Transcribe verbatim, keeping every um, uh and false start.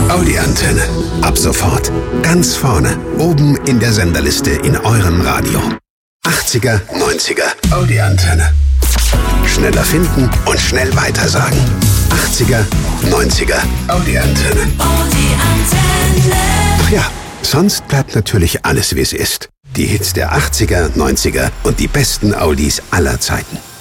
Audi Antenne. Ab sofort ganz vorne, oben in der Senderliste in eurem Radio. achtziger, neunziger Audi Antenne. Schneller finden und schnell weitersagen. achtziger, neunziger Audi Antenne. Audi Antenne. Ach ja, sonst bleibt natürlich alles, wie es ist. Die Hits der achtziger, neunziger und die besten Audis aller Zeiten.